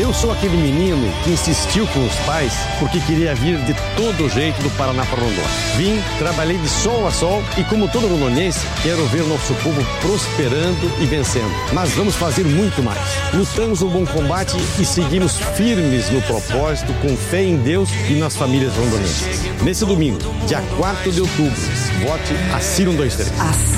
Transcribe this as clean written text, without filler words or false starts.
Eu sou aquele menino que insistiu com os pais porque queria vir de todo jeito do Paraná para Rondônia. Vim, trabalhei de sol a sol e, como todo rondoniense, quero ver o nosso povo prosperando e vencendo. Mas vamos fazer muito mais. Lutamos um bom combate e seguimos firmes no propósito, com fé em Deus e nas famílias rondonienses. Nesse domingo, dia 4 de outubro, vote a Ciro 123.